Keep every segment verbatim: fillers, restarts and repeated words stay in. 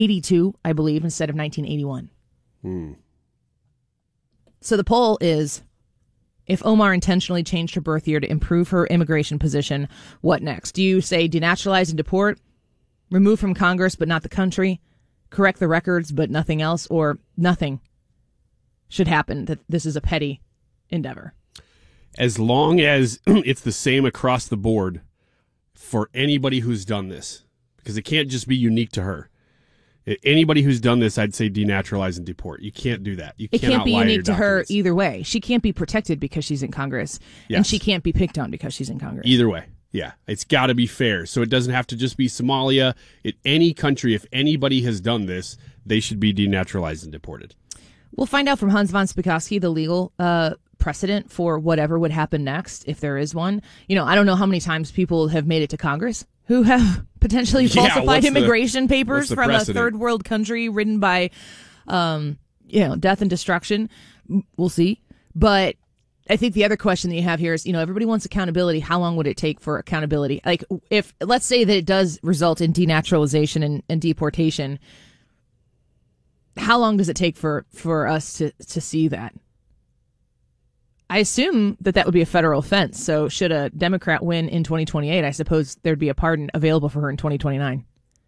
eighty-two, I believe, instead of nineteen eighty-one. Hmm. So the poll is, if Omar intentionally changed her birth year to improve her immigration position, what next? Do you say denaturalize and deport, remove from Congress but not the country, correct the records but nothing else, or nothing should happen, that this is a petty endeavor? As long as it's the same across the board for anybody who's done this, because it can't just be unique to her. Anybody who's done this, I'd say denaturalize and deport. You can't do that. You it can't be lie unique to her documents. either way. She can't be protected because she's in Congress, Yes. and she can't be picked on because she's in Congress. Either way, yeah. It's got to be fair. So it doesn't have to just be Somalia. It, any country, if anybody has done this, they should be denaturalized and deported. We'll find out from Hans von Spakovsky the legal uh, precedent for whatever would happen next, if there is one. You know, I don't know how many times people have made it to Congress who have potentially Yeah, falsified what's the- immigration what's papers the from precedent? a third world country ridden by, um, you know, death and destruction. We'll see. But I think the other question that you have here is, you know, everybody wants accountability. How long would it take for accountability? Like, if, let's say that it does result in denaturalization and, and deportation, how long does it take for, for us to, to see that? I assume that that would be a federal offense. So should a Democrat win in twenty twenty-eight, I suppose there'd be a pardon available for her in twenty twenty-nine.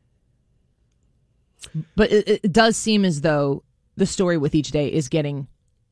But it, it does seem as though the story with each day is getting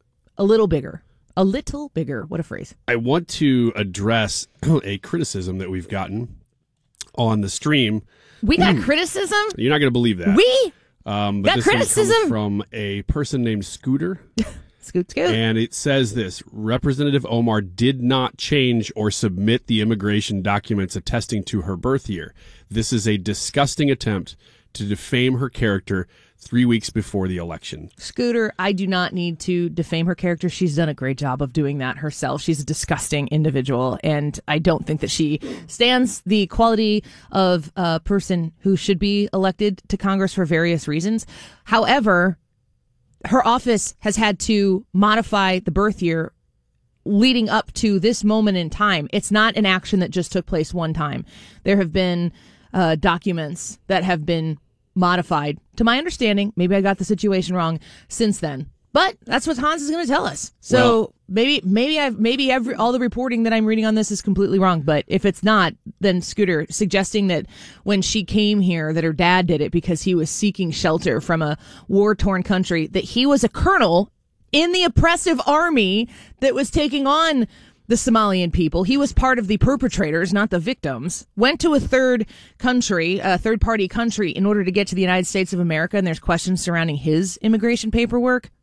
a little bigger. A little bigger. What a phrase. I want to address a criticism that we've gotten on the stream. We got criticism? You're not going to believe that. We um, but got this one criticism? comes from a person named Scooter. Scoot, scoot. And it says this: Representative Omar did not change or submit the immigration documents attesting to her birth year. This is a disgusting attempt to defame her character three weeks before the election. Scooter, I do not need to defame her character. She's done a great job of doing that herself. She's a disgusting individual, and I don't think that she stands the quality of a person who should be elected to Congress for various reasons. However, her office has had to modify the birth year leading up to this moment in time. It's not an action that just took place one time. There have been uh, documents that have been modified, to my understanding. Maybe I got the situation wrong since then. But that's what Hans is going to tell us. So Well, maybe, maybe I've, maybe every, all the reporting that I'm reading on this is completely wrong. But if it's not, then Scooter suggesting that when she came here, that her dad did it because he was seeking shelter from a war-torn country, that he was a colonel in the oppressive army that was taking on the Somalian people. He was part of the perpetrators, not the victims. Went to a third country, a third party country, in order to get to the United States of America. And there's questions surrounding his immigration paperwork.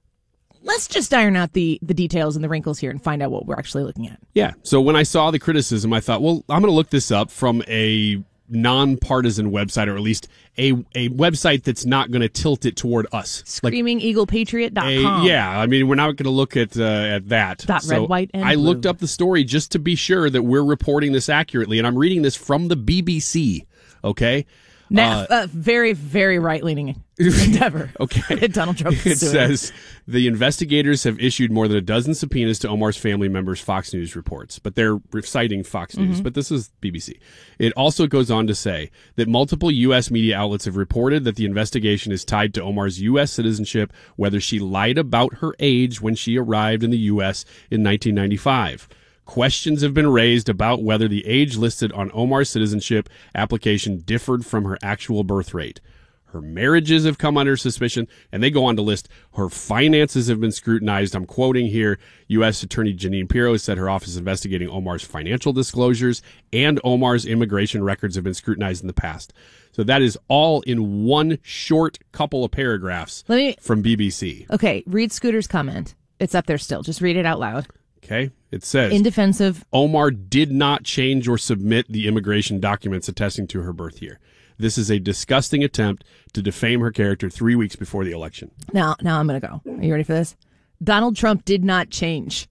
Let's just iron out the, the details and the wrinkles here and find out what we're actually looking at. Yeah. So when I saw the criticism, I thought, well, I'm going to look this up from a nonpartisan website, or at least a a website that's not going to tilt it toward us. Screaming Eagle Patriot dot com. A, yeah, I mean, we're not going to look at uh, at that. Dot so red, white, and I blue. looked up the story just to be sure that we're reporting this accurately, and I'm reading this from the B B C. Okay. Now, Uh, uh, very, very right-leaning endeavor. Okay. Donald Trump It is doing. says the investigators have issued more than a dozen subpoenas to Omar's family members, Fox News reports, but they're citing Fox News, Mm-hmm. but this is B B C. It also goes on to say that multiple U S media outlets have reported that the investigation is tied to Omar's U S citizenship, whether she lied about her age when she arrived in the U S in nineteen ninety-five. Questions have been raised about whether the age listed on Omar's citizenship application differed from her actual birth rate. Her marriages have come under suspicion, and they go on to list her finances have been scrutinized. I'm quoting here. U S Attorney Janine Pirro said her office is investigating Omar's financial disclosures, and Omar's immigration records have been scrutinized in the past. So that is all in one short couple of paragraphs Let me- from B B C. Okay, read Scooter's comment. It's up there still. Just read it out loud. Okay? It says, In defense of Omar did not change or submit the immigration documents attesting to her birth year. This is a disgusting attempt to defame her character three weeks before the election. Now, now I'm going to go. Are you ready for this? Donald Trump did not change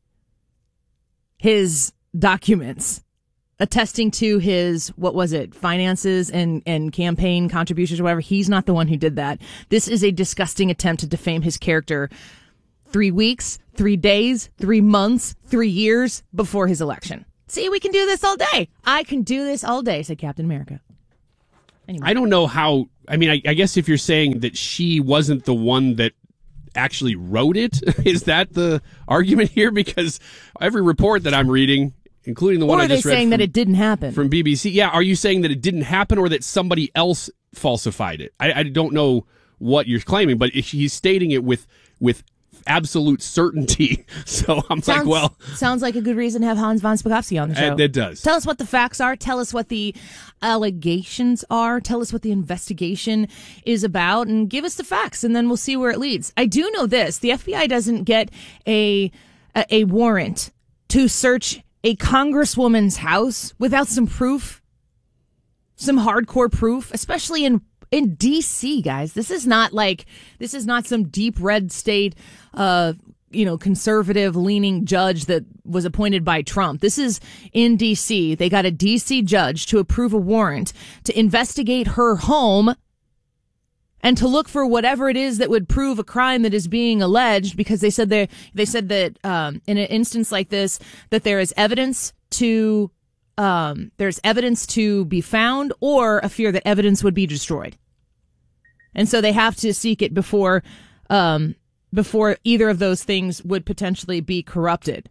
his documents attesting to his, what was it, finances and, and campaign contributions or whatever. He's not the one who did that. This is a disgusting attempt to defame his character three weeks, three days, three months, three years before his election. See, we can do this all day. I can do this all day, said Captain America. Anyway. I don't know how I mean, I, I guess if you're saying that she wasn't the one that actually wrote it, is that the argument here? Because every report that I'm reading, including the one or I are they just read saying from, that it didn't happen from B B C, yeah, are you saying that it didn't happen or that somebody else falsified it? I, I don't know what you're claiming, but he's stating it with with absolute certainty. So I'm sounds, like, well, sounds like a good reason to have Hans von Spakovsky on the show. It, it does. Tell us what the facts are. Tell us what the allegations are. Tell us what the investigation is about, and give us the facts, and then we'll see where it leads. I do know this: the F B I doesn't get a a, a warrant to search a congresswoman's house without some proof, some hardcore proof, especially in. In D C, guys, this is not like, this is not some deep red state, uh, you know, conservative leaning judge that was appointed by Trump. This is in D C. They got a D C judge to approve a warrant to investigate her home and to look for whatever it is that would prove a crime that is being alleged, because they said they, they said that, um, in an instance like this, that there is evidence to, um, there's evidence to be found or a fear that evidence would be destroyed. And so they have to seek it before, um, before either of those things would potentially be corrupted.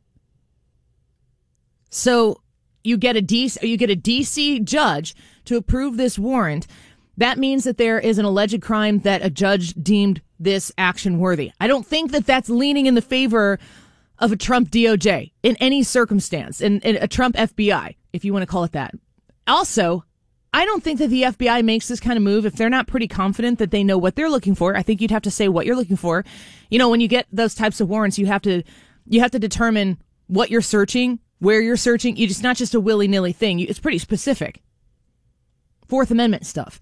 So you get a D C, you get a D C judge to approve this warrant. That means that there is an alleged crime that a judge deemed this action worthy. I don't think that that's leaning in the favor of a Trump D O J in any circumstance, and, and a Trump F B I, if you want to call it that. Also, I don't think that the F B I makes this kind of move if they're not pretty confident that they know what they're looking for. I think you'd have to say what you're looking for. You know, when you get those types of warrants, you have to you have to determine what you're searching, where you're searching. You just not just a willy-nilly thing. It's pretty specific. Fourth Amendment stuff.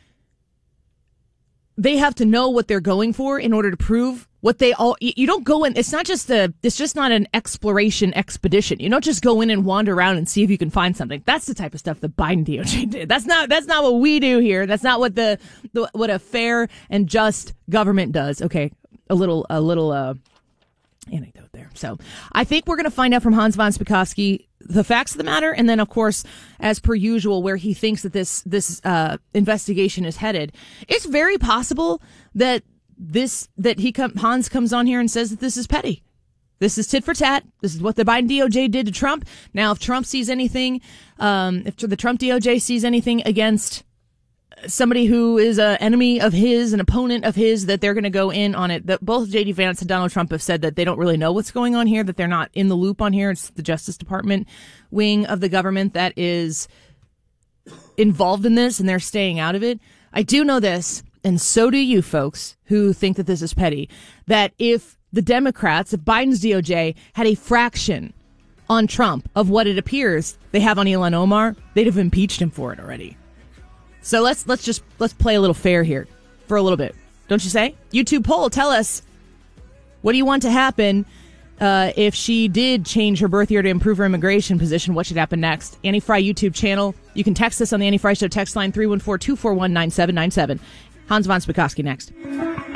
They have to know what they're going for in order to prove what they all, you don't go in, it's not just a, it's just not an exploration expedition. You don't just go in and wander around and see if you can find something. That's the type of stuff the Biden D O J did. That's not, that's not what we do here. That's not what the, the what a fair and just government does. Okay. A little, a little, uh, anecdote there. So I think we're going to find out from Hans von Spakovsky the facts of the matter. And then, of course, as per usual, where he thinks that this, this, uh, investigation is headed. It's very possible that this, that he come, Hans comes on here and says that this is petty. This is tit for tat. This is what the Biden D O J did to Trump. Now, if Trump sees anything, um, if the Trump D O J sees anything against somebody who is an enemy of his, an opponent of his, that they're going to go in on it. That both J D Vance and Donald Trump have said that they don't really know what's going on here, that they're not in the loop on here. It's the Justice Department wing of the government that is involved in this, and they're staying out of it. I do know this, and so do you folks who think that this is petty, that if the Democrats, if Biden's D O J had a fraction on Trump of what it appears they have on Ilhan Omar, they'd have impeached him for it already. So let's let's just let's play a little fair here for a little bit, don't you say? YouTube poll, tell us, what do you want to happen uh, if she did change her birth year to improve her immigration position? What should happen next? Annie Fry YouTube channel. You can text us on the Annie Fry Show text line three one four, two four one, nine seven nine seven. Hans von Spakovsky next.